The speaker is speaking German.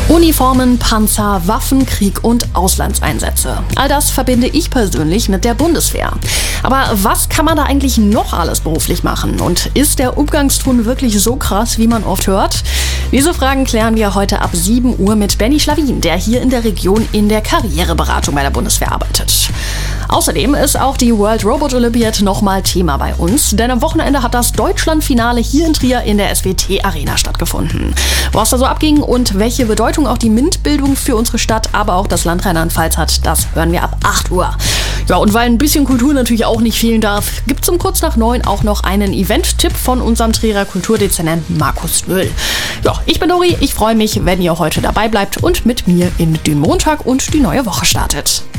Uniformen, Panzer, Waffen, Krieg und Auslandseinsätze. All das verbinde ich persönlich mit der Bundeswehr. Aber was kann man da eigentlich noch alles beruflich machen? Und ist der Umgangston wirklich so krass, wie man oft hört? Diese Fragen klären wir heute ab 7 Uhr mit Benny Schlawin, der hier in der Region in der Karriereberatung bei der Bundeswehr arbeitet. Außerdem ist auch die World Robot Olympiad nochmal Thema bei uns, denn am Wochenende hat das Deutschlandfinale hier in Trier in der SWT Arena stattgefunden. Was da so abging und welche Bedeutung auch die MINT-Bildung für unsere Stadt, aber auch das Land Rheinland-Pfalz hat, das hören wir ab 8 Uhr. Ja, und weil ein bisschen Kultur natürlich auch nicht fehlen darf, gibt es um kurz nach 9 auch noch einen Event-Tipp von unserem Trierer Kulturdezernenten Markus Nöll. Ja, ich bin Dori, ich freue mich, wenn ihr heute dabei bleibt und mit mir in den Montag und die neue Woche startet.